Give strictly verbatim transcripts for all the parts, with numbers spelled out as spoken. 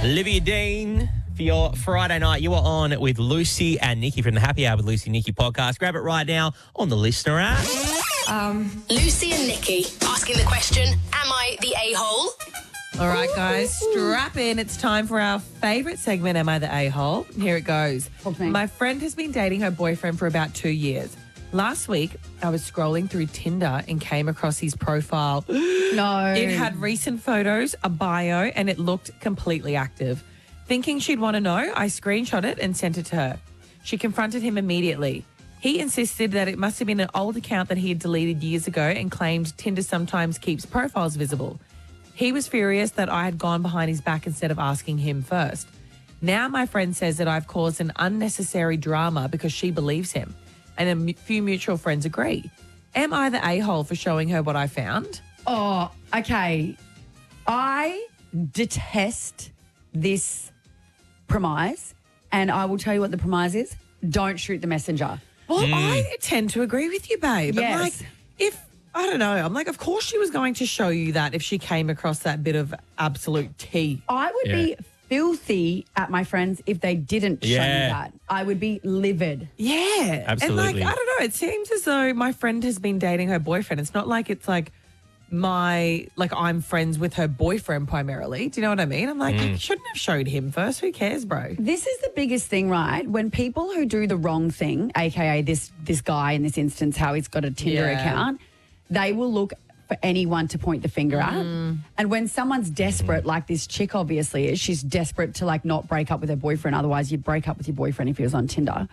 Olivia Dean, for your Friday night, you are on with Lucy and Nikki from the Happy Hour with Lucy and Nikki podcast. Grab it right now on the Listener app. Um, Lucy and Nikki asking the question, am I the a-hole? all right, guys, strap in. It's time for our favourite segment, Am I the A-hole? Here it goes. Talk to me. My friend has been dating her boyfriend for about two years. Last week, I was scrolling through Tinder and came across his profile. No. It had recent photos, a bio, and it looked completely active. Thinking she'd want to know, I screenshot it and sent it to her. She confronted him immediately. He insisted that it must have been an old account that he had deleted years ago and claimed Tinder sometimes keeps profiles visible. He was furious that I had gone behind his back instead of asking him first. Now my friend says that I've caused an unnecessary drama because she believes him, and a m- few mutual friends agree. Am I the a-hole for showing her what I found? Oh, okay. I detest this premise, and I will tell you what the premise is. Don't shoot the messenger. Well, I tend to agree with you, babe. Yes. I'm like, if, I don't know, I'm like, of course she was going to show you that if she came across that bit of absolute tea. I would Yeah. be filthy at my friends if they didn't show Yeah. me that. I would be livid. Yeah. Absolutely. And like, I don't know, it seems as though my friend has been dating her boyfriend. It's not like it's like my, like I'm friends with her boyfriend primarily. Do you know what I mean? I'm like, I shouldn't have showed him first. Who cares, bro? This is the biggest thing, right? When people who do the wrong thing, aka this this guy in this instance, how he's got a Tinder Yeah. account, they will look for anyone to point the finger at. And when someone's desperate, like this chick obviously is, she's desperate to like not break up with her boyfriend. Otherwise, you'd break up with your boyfriend if he was on Tinder.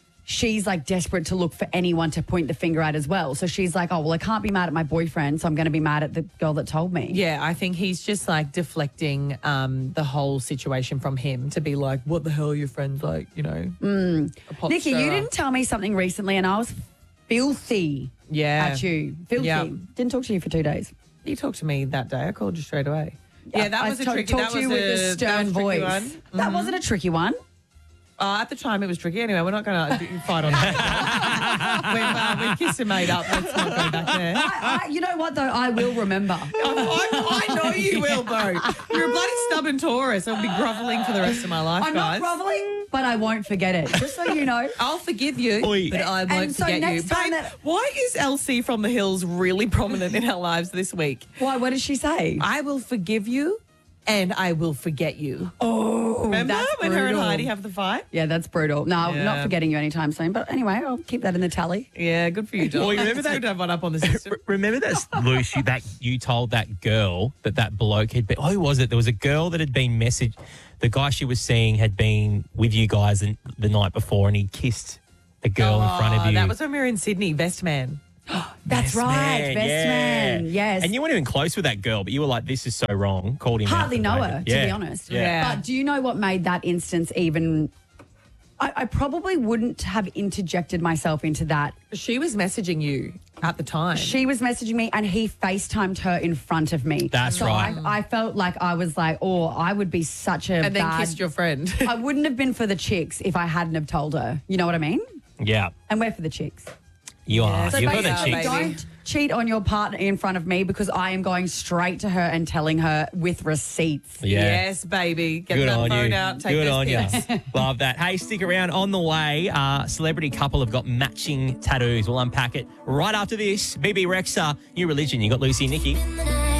She's like desperate to look for anyone to point the finger at as well. So she's like, oh, well, I can't be mad at my boyfriend, so I'm going to be mad at the girl that told me. Yeah, I think he's just like deflecting um, the whole situation from him to be like, what the hell are your friends like, you know? A pop Nikki, you stirrer. didn't tell me something recently and I was filthy Yeah. at you. Filthy. Yeah. Didn't talk to you for two days. You talked to me that day. I called you straight away. Yeah, that I was a to- tricky talked that to you was with a, a that stern was a tricky voice. one. That wasn't a tricky one. Uh, at the time, it was tricky. Anyway, we're not going to fight on that. we've, uh, we've kissed and made up. Let's not go back there. I, I, you know what, though? I will remember. I, I, I know you will, bro. You're a bloody stubborn Taurus. I'll be grovelling for the rest of my life, I'm guys. not groveling, but I won't forget it. Just so you know. I'll forgive you, Oi. but I won't And so forget you. next time Babe, that- why is Elsie from the Hills really prominent in our lives this week? Why? What did she say? I will forgive you and I will forget you. Oh, Remember that's when her and brutal. Heidi have the fight? Yeah, that's brutal. No, I'm Yeah. not forgetting you anytime soon. But anyway, I'll keep that in the tally. Yeah, good for you, John. Well, you remember It's that- good to have one up on the system. R- Remember that, Lucy, that you told that girl that that bloke had been, oh, who was it? There was a girl that had been messaged, the guy she was seeing had been with you guys the, the night before and he kissed the girl in front of Oh, you. that was when we were in Sydney, Best Man. That's Best right. man, Best yeah. man. Yes. And you weren't even close with that girl, but you were like, this is so wrong. Called him out hardly for know that. her, to Yeah. be honest. Yeah. But do you know what made that instance even... I, I probably wouldn't have interjected myself into that. She was messaging you at the time. She was messaging me and he FaceTimed her in front of me. That's so right. I, I felt like I was like, oh, I would be such a and then bad... kissed your friend. I wouldn't have been for the chicks if I hadn't have told her. You know what I mean? Yeah. And we're for the chicks. You are. So You've got the basically, chicks. baby. don't cheat on your partner in front of me because I am going straight to her and telling her with receipts. Yeah. Yes, baby. Get Good that on phone you. out. Take Good those on pics. you. Love that. Hey, stick around. On the way, uh, celebrity couple have got matching tattoos. We'll unpack it right after this. B B Rexa, New Religion. You got Lucy and Nikki.